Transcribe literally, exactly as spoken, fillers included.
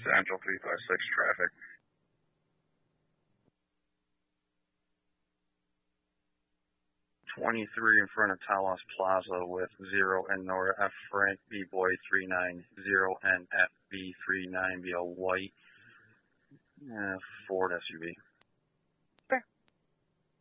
Central three five six traffic. twenty-three in front of Talos Plaza with zero and Nora F Frank B Boy three nine zero and F B three nine be a white uh, Ford S U V.